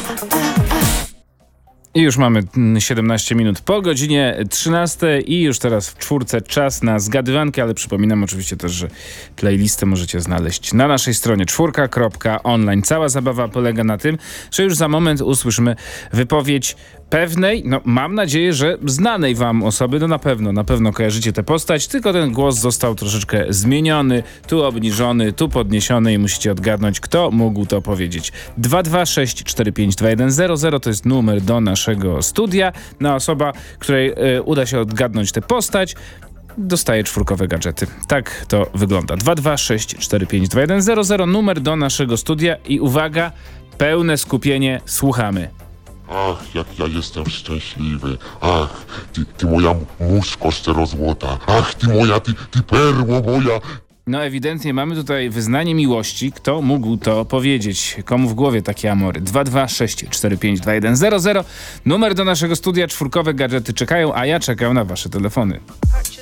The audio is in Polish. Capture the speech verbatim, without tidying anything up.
I już mamy siedemnaście minut po godzinie trzynastej i już teraz w czwórce czas na zgadywankę, ale przypominam oczywiście też, że playlistę możecie znaleźć na naszej stronie czwórka kropka online. Cała zabawa polega na tym, że już za moment usłyszymy wypowiedź pewnej, no mam nadzieję, że znanej wam osoby, no na pewno, na pewno kojarzycie tę postać, tylko ten głos został troszeczkę zmieniony, tu obniżony, tu podniesiony i musicie odgadnąć, kto mógł to powiedzieć. dwa dwa sześć cztery pięć dwa jeden zero zero to jest numer do naszego studia. No osoba, której y, uda się odgadnąć tę postać, dostaje czwórkowe gadżety. Tak to wygląda. dwa dwa sześć cztery pięć dwa jeden zero zero, numer do naszego studia i uwaga, pełne skupienie, słuchamy. Ach, jak ja jestem szczęśliwy. Ach, ty, ty moja muszko szczerozłota. Ach, ty moja, ty, ty perło moja. No ewidentnie mamy tutaj wyznanie miłości. Kto mógł to powiedzieć? Komu w głowie takie amory? dwa dwa sześć cztery pięć dwa jeden zero zero. Numer do naszego studia, czwórkowe gadżety czekają, a ja czekam na wasze telefony.